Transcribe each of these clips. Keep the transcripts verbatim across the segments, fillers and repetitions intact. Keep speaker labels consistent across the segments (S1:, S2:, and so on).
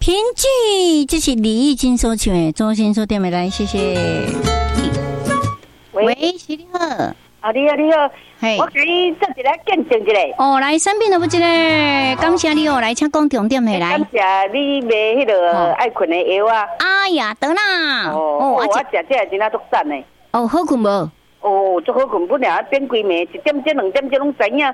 S1: 评剧，这是李玉金所唱的，中心所点的来，谢谢。喂，是你好。
S2: 啊，你好，你好。
S1: 嘿，
S2: 我给你做一个见证一下。
S1: 哦，来，产品都不一个，感谢你哦，来，请讲重点的来。
S2: 感谢你卖迄个爱困的药啊。
S1: 哎呀，得啦。
S2: 哦，我食这真啊足赞的。
S1: 哦，好困无？
S2: 哦，足好困，本来点几暝，一点钟、两点钟拢知影。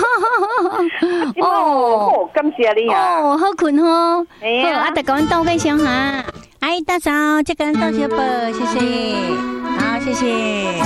S2: 哦，感谢你啊。
S1: 哦，好困吼。
S2: 哎
S1: 好，啊，得跟阮斗介绍哈。哎，大嫂，再跟阮斗小宝，谢谢。好，谢谢。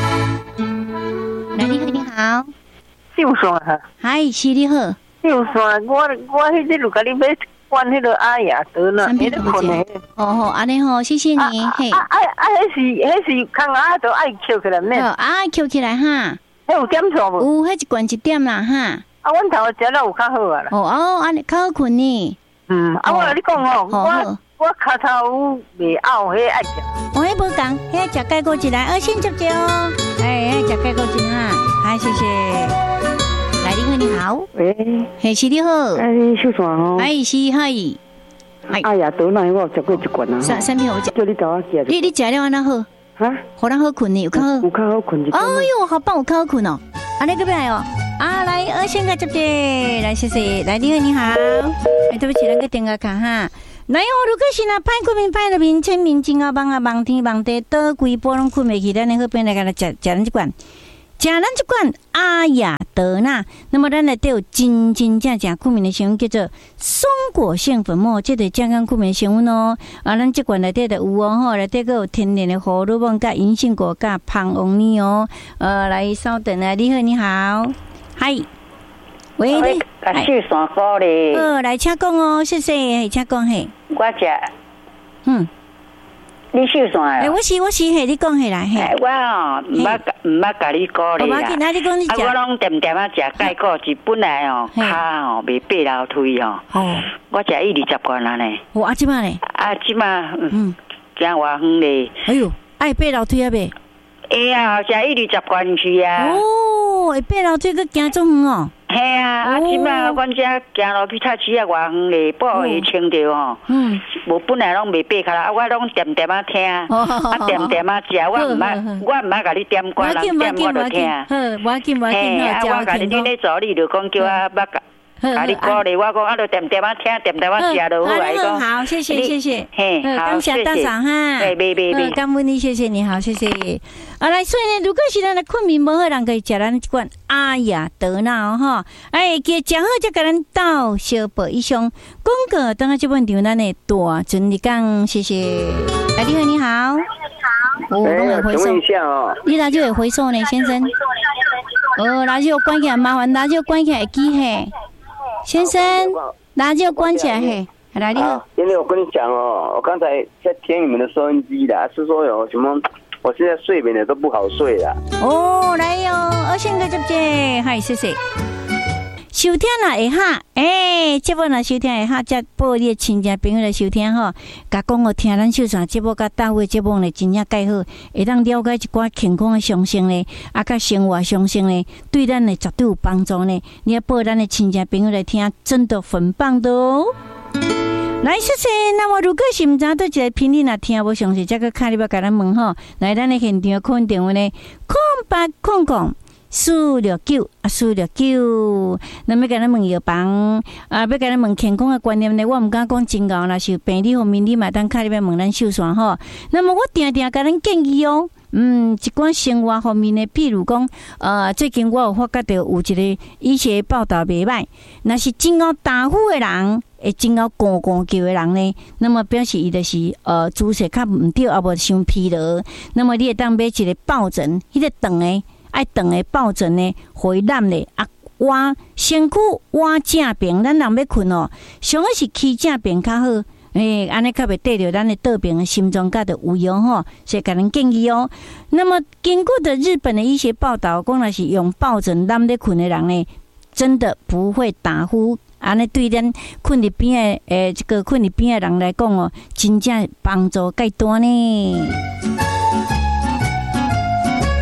S1: 来，你好，你好。
S2: 秀山哈。
S1: 嗨，是你好。
S2: 秀山，我我迄日就甲你买关迄个阿雅德呢，迄个困的。
S1: 哦吼，安尼吼，谢谢你。嘿。
S2: 啊啊啊！迄是迄是空啊，都爱捡起来呢。
S1: 好，啊，捡起来哈。
S2: 迄有点错无？
S1: 有，迄一罐一点啦哈。
S2: 啊，阮头食了有较好啊啦。
S1: 哦哦，安尼较好困呢。
S2: 嗯，啊，我甲你讲哦，我我骹头未拗，迄爱食。
S1: 我迄无讲，迄食钙骨一来，二先接接哦。哎，迄食钙骨一哈，好，谢谢。来，你好，你好。
S2: 喂，
S1: 嘿，是你好。
S2: 哎，秀山哦。
S1: 哎，是嗨。
S2: 哎呀，倒来我食过一罐啊。
S1: 三三片我食。
S2: 叫你早我食。
S1: 你你食了安那好？
S2: 哈？
S1: 好咱好困呢，有较好。
S2: 有较好困一点。
S1: 哎呦，好棒，有较好困哦。啊，你个边来哦？啊，来，二先个接接，来谢谢。来，你好，你好。哎，对不起，咱个电话卡哈。来哦，如果是那歹困眠、歹入眠、清眠、真啊梦啊梦天梦地，倒规波拢困袂去，咱的好边来甲咱食食咱这罐。食咱这款阿雅德纳，那么咱内底有真真正正困眠的成分，叫做松果性粉末，这个健康困眠成分哦。啊，咱这款内底的有哦，吼，内底个有天然的荷尔蒙、甲银杏果、甲胖红泥哦。呃，来稍等啊，你好，你好，嗨，喂，你，
S2: 啊，秀山哥咧。
S1: 呃，来请讲哦，谢谢，请讲嘿。
S2: 我食，
S1: 嗯。
S2: 你秀山啊？
S1: 哎，我是我是嘿，你讲起来嘿。
S2: 我哦，唔捌唔捌甲你鼓励啦。
S1: 啊，你讲你食。
S2: 啊，我拢点点啊食钙骨，是本来哦，骹哦未爬楼梯哦。哦。我食一二十罐啦呢。
S1: 哦，啊，即摆咧？
S2: 啊，即摆嗯，行偌远咧。
S1: 哎呦，爱爬楼梯啊未？
S2: 会啊，食一二十罐去啊。
S1: 哦，会爬楼梯佮行足远哦。
S2: 系啊，啊，即摆阮遮行路去菜市啊，偌远咧，不会穿着哦。嗯。无本来拢未爬卡啦，啊，我拢点点啊听，啊点点啊食，我毋捌，我毋捌甲你点关，人点我就听。
S1: 好，我紧我紧，
S2: 啊，我甲你你咧做，你就讲叫我捌甲。啊！你鼓励我讲，啊，就点点啊听，点点啊食就好来讲。
S1: 好，谢谢谢谢。
S2: 嘿，好，谢谢大
S1: 嫂哈。
S2: 对，别别别。
S1: 感恩你，谢谢你好，谢谢。啊，来，所以呢，如果是咱的困眠无好，人可以食咱这款阿雅德纳哈。哎，给食好再甲咱到小宝以上。广告等下这本场咱的大尊你讲，谢谢。哎，你好，你好。
S3: 你好。哎，请问一下哦。
S1: 你哪就有回收呢，先生？哦，垃圾关起来，麻烦垃圾关起来记嘿。先生，垃圾关起来嘿。来，你好。
S3: 因为我跟你讲哦，我刚才在听你们的收音机的，是说有什么？我现在睡眠的都不好睡了。
S1: 哦，来哟，二线个姐姐，嗨，谢谢。收听啦，会哈，诶、欸，节目啦收听会哈，则报你的亲戚朋友来收听吼，甲讲我听咱秀山节目甲大会节目咧，真正介好，会当了解一寡健康的养生咧，啊，甲生活养生咧，对咱咧绝对有帮助呢。你要报咱的亲戚朋友来听，真的很棒的哦。来，谢谢。那么，如果是唔知道一个频率若听无详细，则个卡你要甲咱问吼，来咱的现场空电话呢，空八空空。四六九啊，四六九，那么甲咱问药房啊，要甲咱问健康的观念呢，我毋敢讲真高，若是病理方面你嘛当开里边问咱秀山吼。那么我定定甲咱建议哦，嗯，一寡生活方面呢，譬如讲，呃，最近我有发觉到有一个医学报道袂歹，若是真够打呼的人。会真够咕咕叫的人呢，那么表示伊就是呃姿势较毋对，啊无伤疲劳。那么你会当买一个抱枕，迄、那个长的爱长的抱枕呢，回揽咧啊，挖身躯挖正边，咱人要困哦，上好是起正边较好。诶、欸，安尼较袂对着咱的倒边的心脏甲的有用吼，所以甲人建议哦。那么经过的日本的医学报道，讲若是用抱枕揽咧困的人呢，真的不会打呼。安尼对咱困伫边的诶，这个困伫边的人来讲哦，真正帮助介大呢。来，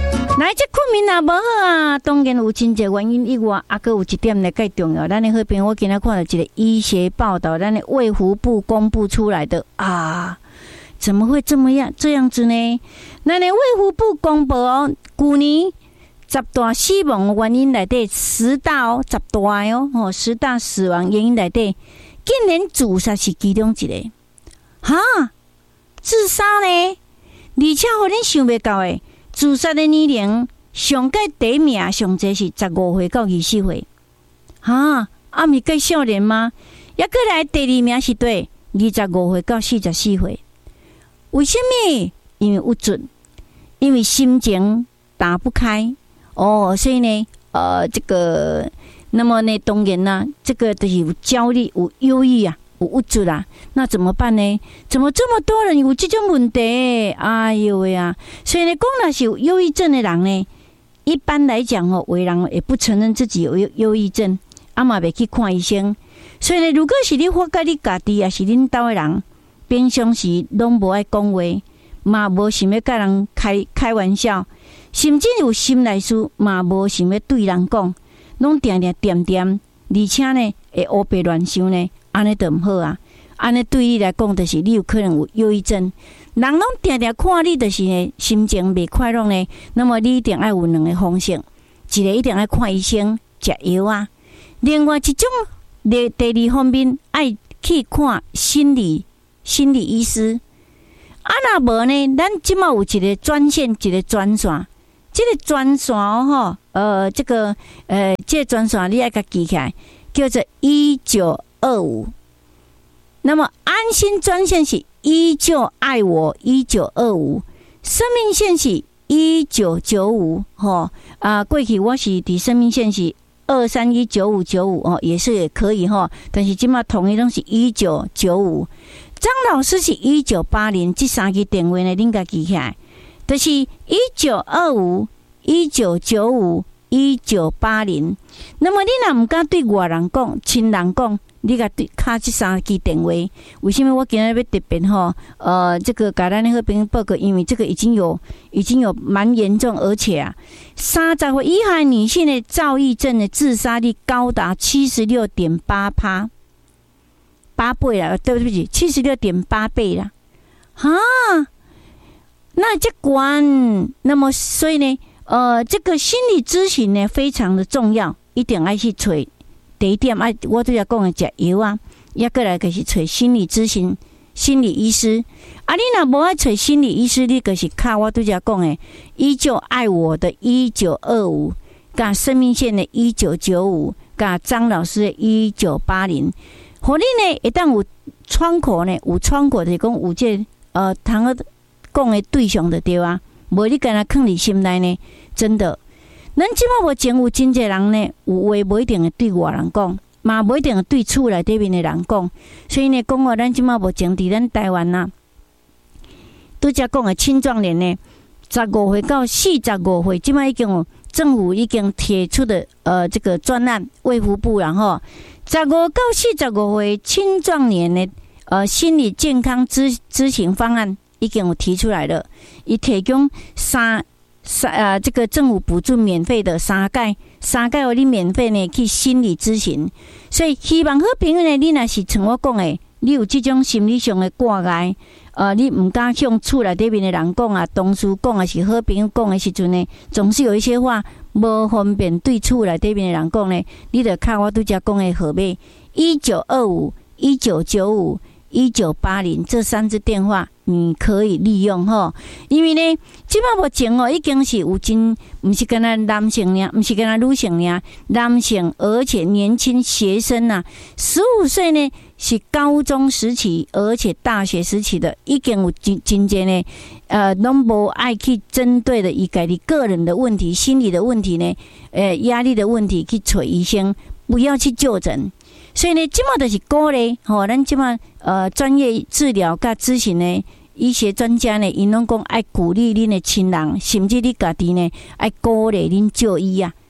S1: 来，这困眠也无好啊，当然有真侪原因以外，啊，阁有一点呢，介重要。咱的好朋友，我今仔看到一个医学报道，咱的卫福部公布出来的啊，怎么会这么样这样子呢？咱的卫福部公布哦，去年十大死亡原因内底十大哦，十大哦，哦，十大死亡原因内底，竟然自杀是其中一个，哈，自杀呢？而且互恁想袂到诶。自杀的年龄上届第一名上侪是十五岁到二十岁，哈，啊，毋是介少年吗？抑过来第二名是对二十五岁到四十四岁，为什么？因为郁卒，因为心情打不开哦，所以呢，呃，这个，那么呢，当然啦，这个就是有焦虑、有忧郁啊。有郁卒啦，那怎么办呢？怎么这么多人有这种问题？哎呦喂啊！所以呢，讲若是有忧郁症的人呢，一般来讲哦，为人也不承认自己有忧郁症，啊嘛袂去看医生。所以呢，如果是你发觉你家己也是恁兜的人，平常时拢无爱讲话，嘛无想要甲人开开玩笑，甚至有心内事嘛无想要对人讲，拢定定点点，而且呢会胡白乱想呢。安尼就毋好啊！安尼对你来讲，就是你有可能有忧郁症。人拢定定看你，就是呢心情袂快乐呢。那么你一定要有两个方式，一个一定要看医生、食药啊。另外一种，第第二方面，爱去看心理心理医师。啊，若无呢，咱即马有一个专线，一个专线。这个专线吼，呃，这个呃，这个专线你爱甲记起来，叫做一九。二五，那么安心专线是依旧爱我一九二五，生命线是一九九五，吼啊，过去我是伫生命线是二三一九五九五哦，也是也可以哈，但是今嘛统一拢是一九九五，张老师是一九八零，这三支电话呢，恁家记起来，就是一九二五、一九九五、一九八零。那么你若毋敢对外人讲、亲人讲。你甲对卡这三支电话，为什么我今日要特别吼？呃，这个甲咱的好朋友报告，因为这个已经有已经有蛮严重，而且啊，三十岁以下女性的躁郁症的自杀率高达七十六点八趴，八倍啦，对不起，七十六点八倍啦，哈，那这关，那么所以呢，呃，这个心理咨询呢非常的重要，一定要去找。第一点，爱我拄则讲的食药啊，抑过来就是找心理咨询、心理医师。啊，你若无爱找心理医师，你就是靠我拄则讲的，依旧爱我的一九二五，甲生命线的一九九五，甲张老师的一九八零。互你呢，一旦有窗口呢，有窗口就是讲有这呃，通个讲的对象就对啊，无你干那放伫心内呢，真的。咱即马目前有真侪人呢，有话无一定会对外人讲，嘛无一定会对厝内底面的人讲。所以呢，讲话咱即马目前伫咱台湾呐，拄则讲的青壮年呢，十五岁到四十五岁，即马已经有政府已经提出的呃这个专案，卫福部然后十五到四十五岁青壮年的呃心理健康咨咨询方案已经有提出来了，伊提供三。三啊，这个政府补助免费的三届，三届有你免费呢去心理咨询，所以希望好朋友呢，你若是像我讲的，你有这种心理上的挂碍，呃，你唔敢向厝内底面的人讲啊，同事讲啊，是好朋友讲的时阵呢，总是有一些话无方便对厝内底面的人讲呢，你得靠我拄则讲的号码一九二五、一九九五、一九八零这三支电话。你可以利用吼，因为呢，即摆目前哦，已经是有真，毋是干那男性呢，毋是干那女性呢，男性而且年轻学生呐、啊，十五岁呢是高中时期，而且大学时期的，已经有真真侪呢，呃，拢无爱去针对的伊家己个人的问题、心理的问题呢，呃，压力的问题去找医生，不要去就诊。所以呢，即马就是鼓励吼，咱即马呃专业治疗甲咨询呢，医学专家呢，因拢讲爱鼓励恁的亲人，甚至你家己呢，爱鼓励恁就医啊。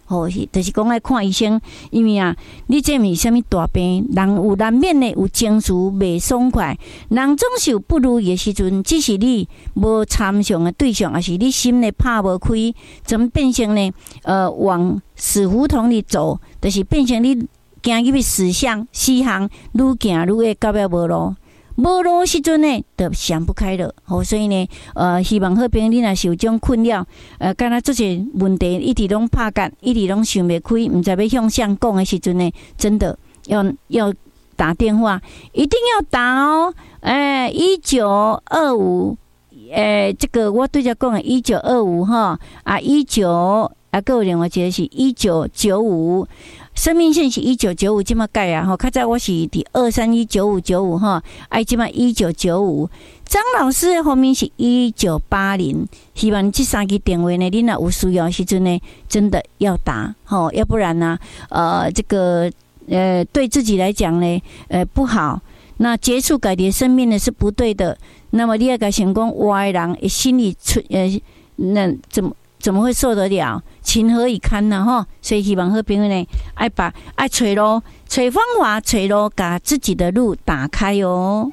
S1: 吼，是就是讲爱看医生，因为啊，你这毋是啥物大病，人有难免的有情绪袂爽快，人总是有不如意的时阵，只是你无参详的对象，还是你心里拍无开，怎么变成呢？呃，往死胡同里走，就是变成你行入去死巷死巷，愈行愈会到尾无路。无路时阵呢，就想不开了。好，所以呢，呃，希望好朋友你若是有种困扰，呃，敢若做些问题一直拢拍结，一直拢想袂开，毋知要向谁讲的时阵呢，真的要要打电话，一定要打哦。诶，一九二五，诶，这个我对着讲的，一九二五哈啊，一九啊，个有另外一个是一九九五。生命线是一九九五这么改啊，吼，较早我是第二三一九五九五哈，哎，这么一九九五。张老师的后面是一九八零，希望这三支电话呢，你若有需要的时阵呢，真的要打，吼，要不然呢，呃，这个呃，对自己来讲呢，呃，不好，那结束自己的生命呢是不对的。那么你要甲想讲，活的人心里出呃，那怎么？怎么会受得了？情何以堪呢？哈！所以希望好朋友呢，爱把爱找路、找方法、找路，把自己的路打开哦。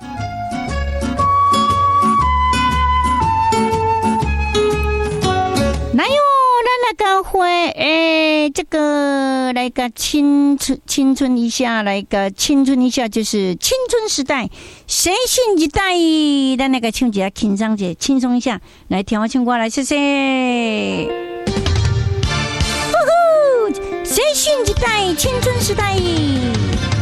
S1: 来哟，咱来个会诶，这个来个青春青春一下，来个青春一下，就是青春时代，谁信一代？咱那个唱一下轻松些，轻松一下，来听我唱歌来，谢谢。呼呼，谁信一代？青春时代。